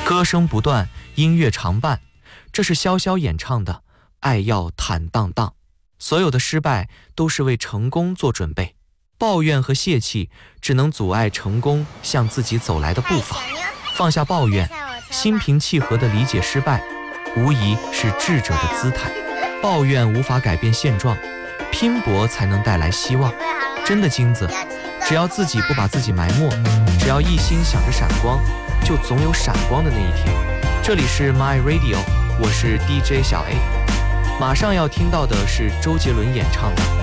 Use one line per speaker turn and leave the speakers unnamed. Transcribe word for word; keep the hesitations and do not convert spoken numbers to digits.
歌声不断，音乐常伴，这是潇潇演唱的《爱要坦荡荡》。所有的失败都是为成功做准备，抱怨和泄气只能阻碍成功向自己走来的步伐。放下抱怨，心平气和地理解失败，无疑是智者的姿态。抱怨无法改变现状，拼搏才能带来希望。真的金子，只要自己不把自己埋没，只要一心想着闪光，就总有闪光的那一天。这里是 My Radio， 我是 D J 小 A。马上要听到的是周杰伦演唱的